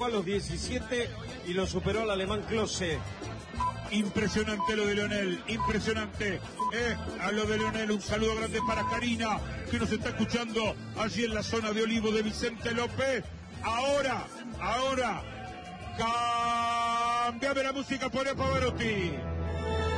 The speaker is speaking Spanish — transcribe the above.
a los 17 y lo superó al alemán Klose. Impresionante lo de Leonel, impresionante. A lo de Leonel, un saludo grande para Karina, que nos está escuchando allí en la zona de Olivo de Vicente López. Ahora, cambiame la música, poné Pavarotti.